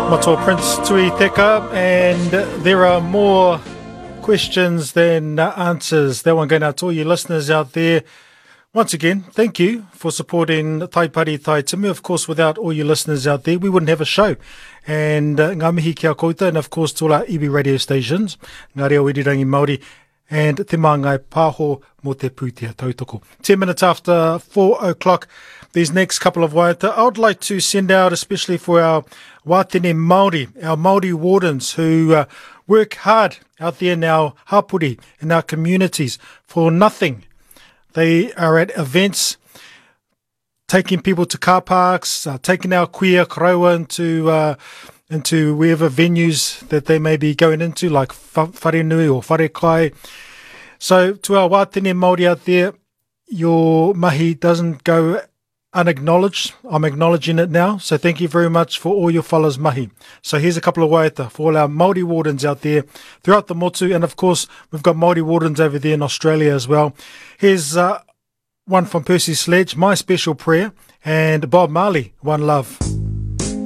Mato Prince Tui Teka, and there are more questions than answers. That one going out to all you listeners out there. Once again, thank you for supporting Taipari Tai Timu. Of course, without all you listeners out there, we wouldn't have a show. And ngā mihi kia koutou, and of course, to all our iwi radio stations, Ngā Reo Irirangi Māori, and Te Māngai Pāho mō te pūtea tautoko. 10 minutes after 4 o'clock, these next couple of waiata, I would like to send out, especially for our Wātene Māori, our Māori wardens who work hard out there in our hapuri, in our communities, for nothing. They are at events, taking people to car parks, taking our kuia karaua into wherever venues that they may be going into, like Wharenui or Wharekai. So to our Wātene Māori out there, your mahi doesn't go unacknowledged. I'm acknowledging it now. So thank you very much for all your fellows mahi. So here's a couple of waiata for all our Māori wardens out there throughout the motu. And of course, we've got Māori wardens over there in Australia as well. Here's one from Percy Sledge, My Special Prayer, and Bob Marley, One Love.